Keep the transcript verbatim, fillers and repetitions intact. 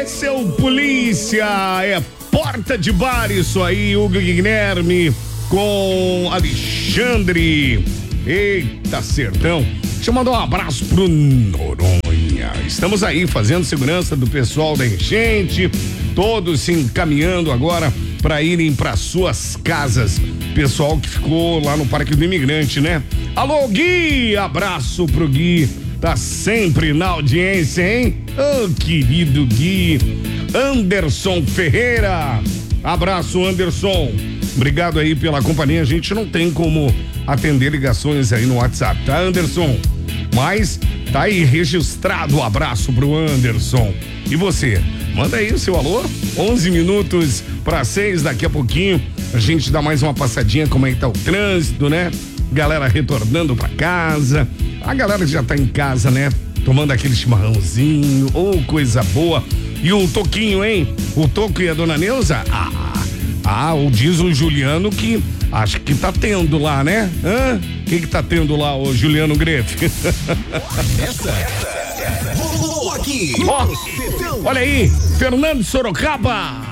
Seu polícia, é Porta de Bar, isso aí, Hugo Guilherme com Alexandre. Eita, sertão. Deixa eu mandar um abraço pro Noronha. Estamos aí fazendo segurança do pessoal da enchente, todos se encaminhando agora para irem para suas casas. Pessoal que ficou lá no Parque do Imigrante, né? Alô, Gui, abraço pro Gui. Tá sempre na audiência, hein? Ô, oh, querido Gui. Anderson Ferreira. Abraço, Anderson. Obrigado aí pela companhia. A gente não tem como atender ligações aí no WhatsApp, tá, Anderson? Mas tá aí registrado o abraço pro Anderson. E você? Manda aí o seu alô. onze minutos para seis, daqui a pouquinho a gente dá mais uma passadinha como é que tá o trânsito, né? Galera retornando pra casa. A galera que já tá em casa, né? Tomando aquele chimarrãozinho, ou oh, coisa boa. E o Toquinho, hein? O Toco e a dona Neuza? Ah, ah, o diz o Juliano que acho que tá tendo lá, né? Hã? O que que tá tendo lá, o Juliano Grefe? Essa rolou aqui. Oh, olha aí, Fernando Sorocaba.